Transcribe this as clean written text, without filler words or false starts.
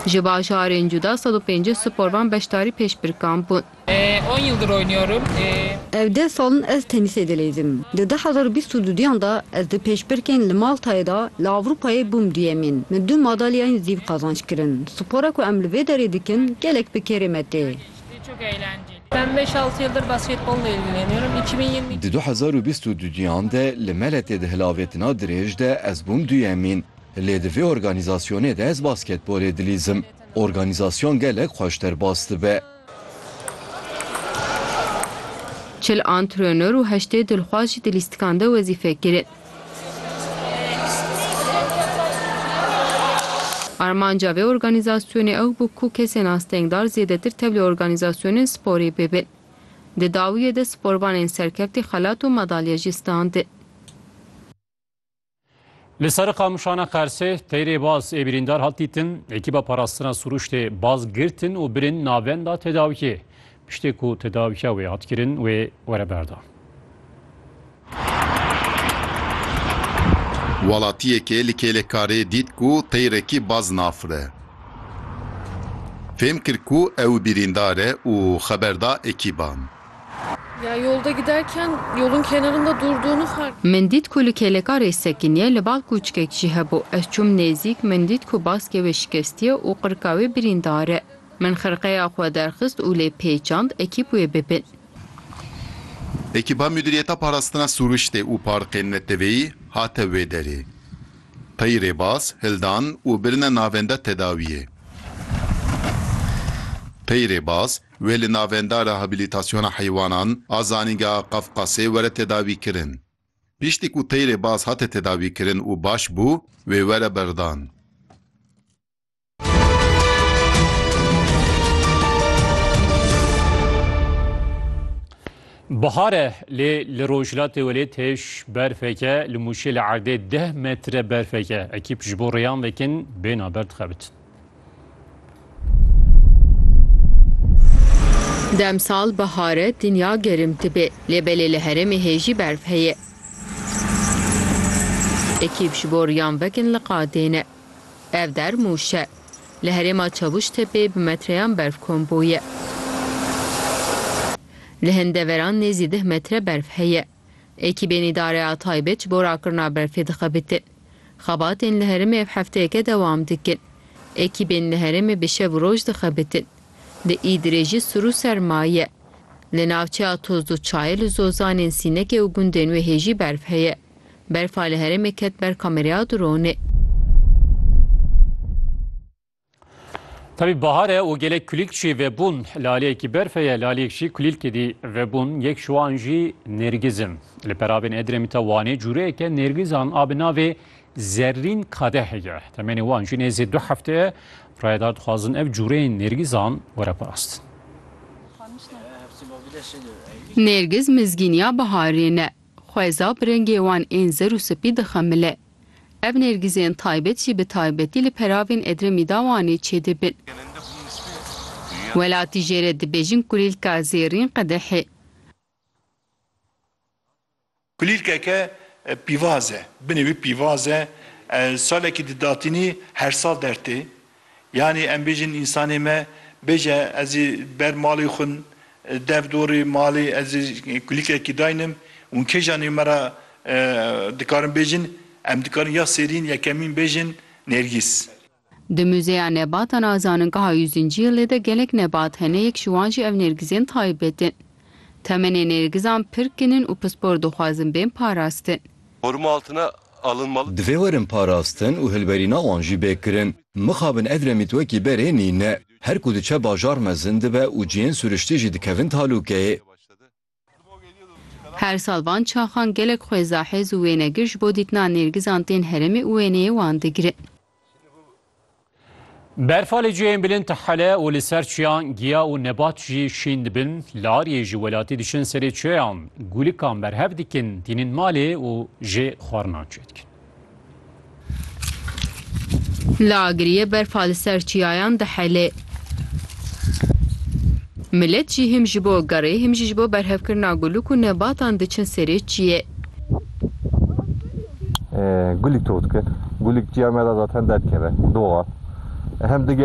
Ji bajarên cuda 105 sporvan beşdarî pêşbirkan bûn. 10 yıldır oynuyorum. Evde salın ez tenis edileydim. Di 2022 da ez di pêşbirkên li Maltayê da li Avrupayê bûm duyemîn. Min 2 madalyayên zîv kazanç kirin. Spora ku em li vê derê dikin gelek bi kêrê me tê. Çok eğlenceli. Ben 5-6 yıldır basketbolla ilgileniyorum. 2020 Di 2022 de li Meletê di hilavetina dirêj de ez bûm duyemîn. Lê di vê organizasyonê de ez basketbolê dilîzim. Organizasyon gelek xweş derbas dibe. Çil antrenör û heştê dilxwaz jî di lîstikan de wezîfe kirin. Armanca vê organizasyonê ew bû ku kesên astengdar zêdetir tevlî organizasyonên sporê bibin. Di dawiyê de sporvanên serkeftî xelat û madalye jî standin. Li ser Qamişana Qersê teyrê baz ê birîndar hat dîtin, ekîba parastina Sûruştê baz girtin û birin navenda tedawiyê. Piştê ku tedawiya wê hat kirin wê were berdan. Welatiyekê li Kêlekarê dît ku teyrekî baz nafire. Fêm kir ku ew birîndar e û xeberda ekîban. Ya yolda giderken yolun kenarında durduğunu fark. Min dît ku li Kêlekarê sekiniye li bal kûçikek jî hebû. Ez çûm nêzik, min dît ku baskê wê şikestiye û qirka wê birîndar e. Min xirqeya xwe derxist û lê pêçand ekîp wê bibin. Ekîba Müdîriyeta Parastina Sûruştê û Parkên Neteweyî hate wê derê. Teyrê baz, hildan û birine navenda tedawiyê. Teyrê baz, wê li navenda rehabilitasyona heywanan a zanîngeha Qafqasê were tedawî kirin. Piştî ku teyrê baz hate tedawî kirin û baş bû, wê were berdan. Bihare li Rojhilatê welê têş berfeke li Mûşê li erdê 10 metre berfeke. Ekîp ji bo rêyan vekin bênaber dixebitin. Demsal bihare dinya gerim dibe. Lêbelê li herêmê hêjî berf heye. Ekîp ji bo rêyan vekin li qadêne. Ev der Mûşe. Li herêma Çavuştepê bi metreyan berf komboye. Li Hindeveran nêzî 10 metre berf heye. Ekîbên îdareya taybet ji bo rakirina berfê dixebitin. Xebatên li herêmê ev hefteyeke dewam dikin. Ekîbên li herêmê bi şev roj dixebitin. Di îdirê jî suru sermaye. Li navçeya Tozluçayê li Zozanên Sînekê û gundên wê hêjî berf heye. Berfa li herêmê ket ber kameraya dronê. Tabii bahare o gelek külükçi ve bun laliyeki berfeye laliyekşi külülkedi ve bun yek şu an jî nergizim. Li beraber Edremit'e vane cüreyke nergizan abina ve zerrin kadeheye. Temeni wan jî nêzî 2 hefteye rayedar dixwazin ev cûreyên nergizan were parastin. Nergiz mizgîniya biharê ne. Xweza bi rengê wan ên zer û spî dixemile. Ev nergizên taybet jî bi taybetî li peravên Edremit'e wanê çêdibin. Welatî jê re dibêjin kulîlka zêrîn qedehê. Kulîlkeke pîvaz e, binêvî pîvaz e, salekî di datînî her sal dertê. Yani em bêjin însanê me bêje ez ê ber malê xwe dev dorê malê ez ê kulîlkekî daynim û kêjanê me ra dikarin bêjin em dikarin ya serîn ya kemîn bêjin nergîz. Di Müzeya Nebatan a zanîngeha 100. yılê de gelek nebat hene yek ji wan jî ev nergizên taybetin. Temenê nergizan pir kinin û pispor dixwazin bên parastin. Koruma altına alınmalı. Divê werin parastin û hilberîna wan jî bêkirin. Mixabin Edremît wekî berê nîne. Her ku diçe bajar mezin dibe û ciyên sürüştî jî dikevin talûkeyê. Her sal van çaxan gelek xweza hez û wênegir ji bo dîtina nergizan tên herêmê û wêneyê wan digirin. Berfalê ciyên bilind tehele û li ser çiyan giya û nebat jî şîn dibin. Li Ariyê jî welatî dişin serê çiyan gûlikan berhev dikin dînin malê û jê xwarinan çêdikin. Li Agiriyê berfa li ser çiyayan dihele. Millet jî him ji bo gerê him jî ji bo berhevkirina gulûk û nebatan diçin serê çiyê. Gulîk tot dike. Gulîk ciya me da zaten derkeve. Doğal. Hem de